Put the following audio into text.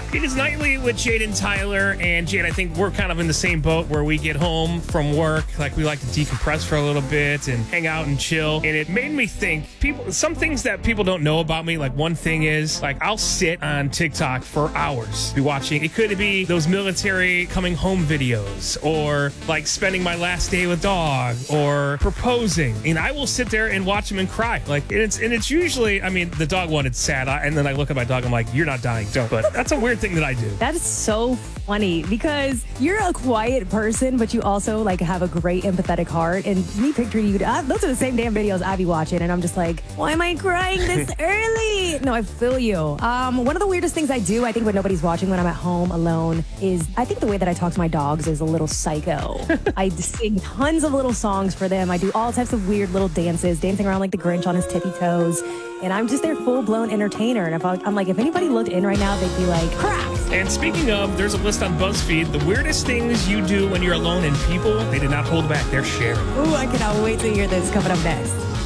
It is Nightly with Jade and Tyler. And Jade, I think we're kind of in the same boat where we get home from work. Like, we like to decompress for a little bit and hang out and chill. And it made me think, some things that people don't know about me. Like, one thing is, like, I'll sit on TikTok for hours, be watching. It could be those military coming home videos, or like spending my last day with dog, or proposing. And I will sit there and watch them and cry. Like, and it's usually, I mean, the dog one, it's sad. And then I look at my dog, I'm like, you're not dying, don't. But that's a weird thing that I do. That is so funny because you're a quiet person, but you also like have a great empathetic heart. And me picturing you, those are the same damn videos I be watching. And I'm just like, why am I crying this early? No, I feel you. One of the weirdest things I do, I think when nobody's watching, when I'm at home alone, is I think the way that I talk to my dogs is a little psycho. I sing tons of little songs for them. I do all types of weird little dances, dancing around like the Grinch on his tippy toes. And I'm just their full-blown entertainer. And I'm like, if anybody looked in right now, they'd be like, crap. And speaking of, there's a list on BuzzFeed, the weirdest things you do when you're alone, and people, they did not hold back. They're sharing. Ooh, I cannot wait to hear this coming up next.